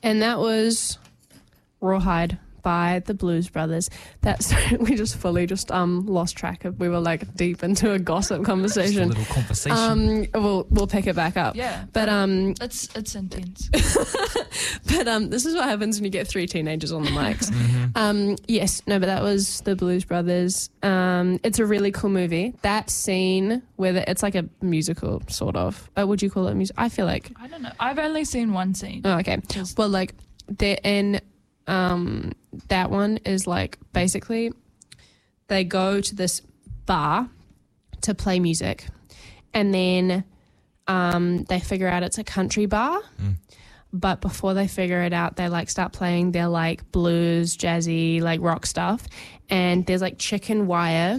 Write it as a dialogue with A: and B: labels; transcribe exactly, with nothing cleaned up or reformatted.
A: And that was Rawhide by the Blues Brothers. That's we just fully just um lost track of. We were like deep into a gossip conversation.
B: Just a little conversation.
A: Um, we'll we'll pick it back up.
C: Yeah,
A: but um,
C: it's it's intense.
A: but um, this is what happens when you get three teenagers on the mics.
B: Mm-hmm.
A: Um, yes, no, but that was the Blues Brothers. Um, it's a really cool movie. That scene where the, it's like a musical sort of. Uh, would you call it a music? I feel like.
C: I don't know. I've only seen one scene.
A: Oh, okay.
C: Just-
A: Well, like they're in. Um, that one is like basically they go to this bar to play music, and then um, they figure out it's a country bar.
B: Mm.
A: But before they figure it out, they like start playing their like blues, jazzy, like rock stuff, and there's like chicken wire